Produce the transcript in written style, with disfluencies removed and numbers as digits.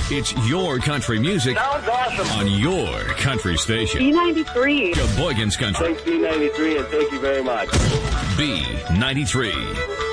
It's your country music. Sounds awesome. On your country station. B93. Sheboygan's Country. Thanks, B93, and thank you very much. B93.